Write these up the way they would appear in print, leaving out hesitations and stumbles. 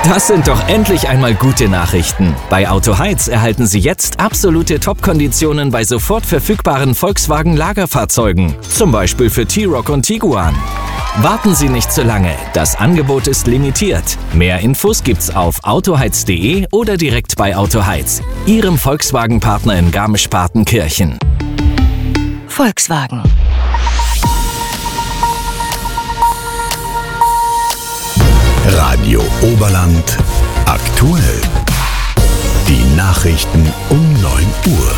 Das sind doch endlich einmal gute Nachrichten. Bei Autoheiz erhalten Sie jetzt absolute Top-Konditionen bei sofort verfügbaren Volkswagen-Lagerfahrzeugen. Zum Beispiel für T-Roc und Tiguan. Warten Sie nicht zu lange, das Angebot ist limitiert. Mehr Infos gibt's auf autoheiz.de oder direkt bei Autoheiz, Ihrem Volkswagen-Partner in Garmisch-Partenkirchen. Volkswagen. Radio Oberland aktuell. Die Nachrichten um 9 Uhr.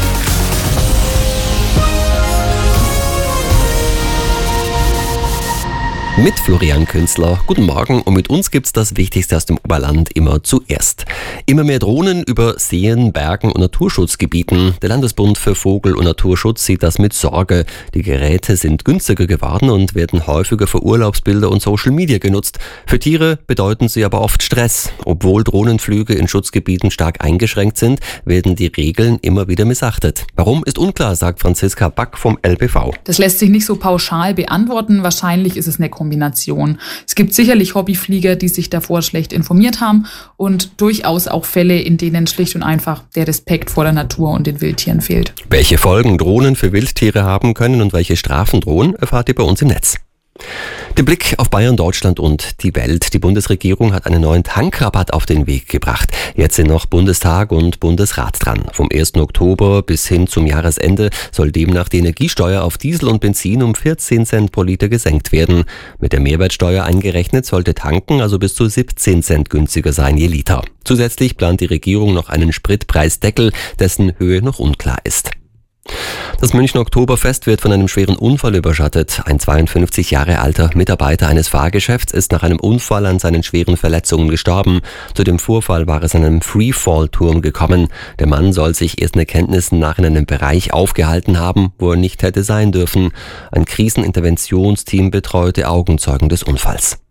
Mit Florian Künzler. Guten Morgen und mit uns gibt's das Wichtigste aus dem Oberland immer zuerst. Immer mehr Drohnen über Seen, Bergen und Naturschutzgebieten. Der Landesbund für Vogel- und Naturschutz sieht das mit Sorge. Die Geräte sind günstiger geworden und werden häufiger für Urlaubsbilder und Social Media genutzt. Für Tiere bedeuten sie aber oft Stress. Obwohl Drohnenflüge in Schutzgebieten stark eingeschränkt sind, werden die Regeln immer wieder missachtet. Warum ist unklar, sagt Franziska Back vom LBV. Das lässt sich nicht so pauschal beantworten. Wahrscheinlich ist es eine Kombination. Es gibt sicherlich Hobbyflieger, die sich davor schlecht informiert haben und durchaus auch Fälle, in denen schlicht und einfach der Respekt vor der Natur und den Wildtieren fehlt. Welche Folgen Drohnen für Wildtiere haben können und welche Strafen drohen, erfahrt ihr bei uns im Netz. Der Blick auf Bayern, Deutschland und die Welt. Die Bundesregierung hat einen neuen Tankrabatt auf den Weg gebracht. Jetzt sind noch Bundestag und Bundesrat dran. Vom 1. Oktober bis hin zum Jahresende soll demnach die Energiesteuer auf Diesel und Benzin um 14 Cent pro Liter gesenkt werden. Mit der Mehrwertsteuer eingerechnet sollte Tanken also bis zu 17 Cent günstiger sein je Liter. Zusätzlich plant die Regierung noch einen Spritpreisdeckel, dessen Höhe noch unklar ist. Das Münchner Oktoberfest wird von einem schweren Unfall überschattet. Ein 52 Jahre alter Mitarbeiter eines Fahrgeschäfts ist nach einem Unfall an seinen schweren Verletzungen gestorben. Zu dem Vorfall war es an einem Freefall-Turm gekommen. Der Mann soll sich ersten Erkenntnissen nach in einem Bereich aufgehalten haben, wo er nicht hätte sein dürfen. Ein Kriseninterventionsteam betreute Augenzeugen des Unfalls.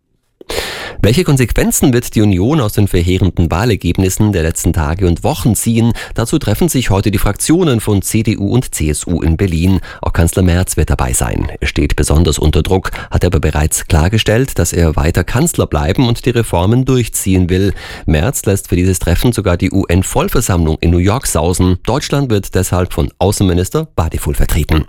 Welche Konsequenzen wird die Union aus den verheerenden Wahlergebnissen der letzten Tage und Wochen ziehen? Dazu treffen sich heute die Fraktionen von CDU und CSU in Berlin. Auch Kanzler Merz wird dabei sein. Er steht besonders unter Druck, hat aber bereits klargestellt, dass er weiter Kanzler bleiben und die Reformen durchziehen will. Merz lässt für dieses Treffen sogar die UN-Vollversammlung in New York sausen. Deutschland wird deshalb von Außenminister Wadiful vertreten.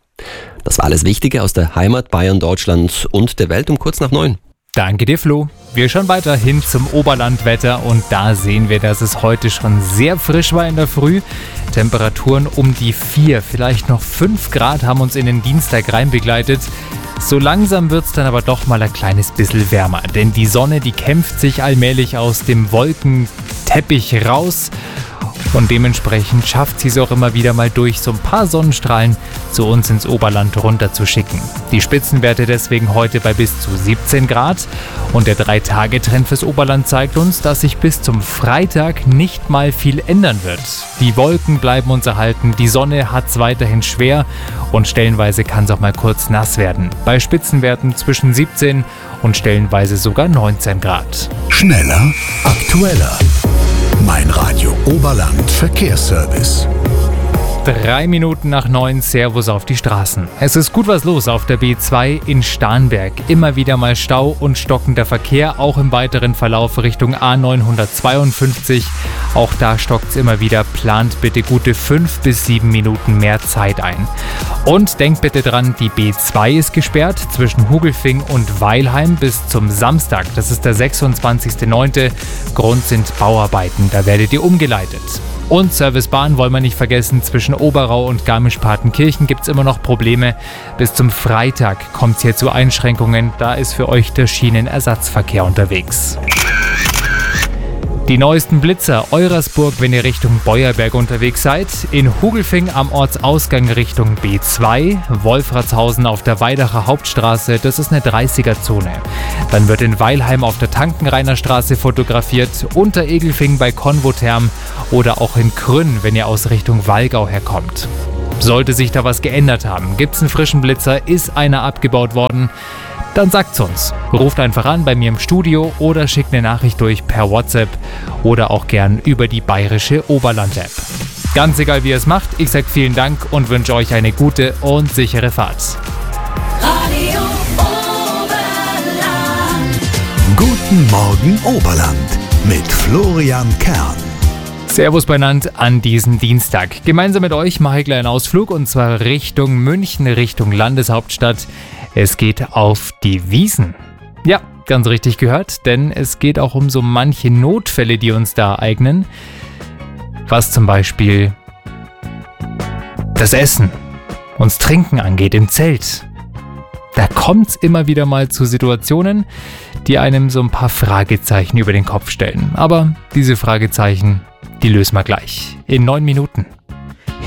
Das war alles Wichtige aus der Heimat, Bayern, Deutschland und der Welt um kurz nach 9. Danke dir, Flo. Wir schauen weiter hin zum Oberlandwetter und da sehen wir, dass es heute schon sehr frisch war in der Früh. Temperaturen um die 4, vielleicht noch 5 Grad haben uns in den Dienstag rein begleitet. So langsam wird es dann aber doch mal ein kleines bisschen wärmer, denn die Sonne, die kämpft sich allmählich aus dem Wolkenteppich raus. Und dementsprechend schafft sie es auch immer wieder mal durch, so ein paar Sonnenstrahlen zu uns ins Oberland runter zu schicken. Die Spitzenwerte deswegen heute bei bis zu 17 Grad. Und der 3-Tage-Trend fürs Oberland zeigt uns, dass sich bis zum Freitag nicht mal viel ändern wird. Die Wolken bleiben uns erhalten, die Sonne hat es weiterhin schwer und stellenweise kann es auch mal kurz nass werden. Bei Spitzenwerten zwischen 17 und stellenweise sogar 19 Grad. Schneller, aktueller. Mein Radio Oberland Verkehrsservice. 3 Minuten nach 9, Servus auf die Straßen. Es ist gut was los auf der B2 in Starnberg. Immer wieder mal Stau und stockender Verkehr, auch im weiteren Verlauf Richtung A952. Auch da stockt es immer wieder. Plant bitte gute 5 bis 7 Minuten mehr Zeit ein. Und denkt bitte dran, die B2 ist gesperrt zwischen Hugelfing und Weilheim bis zum Samstag. Das ist der 26.09. Grund sind Bauarbeiten. Da werdet ihr umgeleitet. Und Servicebahn wollen wir nicht vergessen, zwischen Oberau und Garmisch-Partenkirchen gibt es immer noch Probleme. Bis zum Freitag kommt es hier zu Einschränkungen, da ist für euch der Schienenersatzverkehr unterwegs. Die neuesten Blitzer Eurasburg, wenn ihr Richtung Beuerberg unterwegs seid, in Hugelfing am Ortsausgang Richtung B2, Wolfratshausen auf der Weidacher Hauptstraße, das ist eine 30er-Zone. Dann wird in Weilheim auf der Tankenrainer Straße fotografiert, unter Egelfing bei Konvotherm oder auch in Krünn, wenn ihr aus Richtung Wallgau herkommt. Sollte sich da was geändert haben, gibt's einen frischen Blitzer, ist einer abgebaut worden, dann sagt's uns. Ruft einfach an bei mir im Studio oder schickt eine Nachricht durch per WhatsApp oder auch gern über die bayerische Oberland-App. Ganz egal, wie ihr es macht, ich sag vielen Dank und wünsche euch eine gute und sichere Fahrt. Radio Oberland. Gut Guten Morgen Oberland mit Florian Kern. Servus benannt an diesem Dienstag. Gemeinsam mit euch mache ich gleich einen Ausflug und zwar Richtung München, Richtung Landeshauptstadt. Es geht auf die Wiesn. Ja, ganz richtig gehört, denn es geht auch um so manche Notfälle, die uns da ereignen. Was zum Beispiel das Essen, uns Trinken angeht im Zelt. Da kommt es immer wieder mal zu Situationen, die einem so ein paar Fragezeichen über den Kopf stellen. Aber diese Fragezeichen, die lösen wir gleich in 9 Minuten.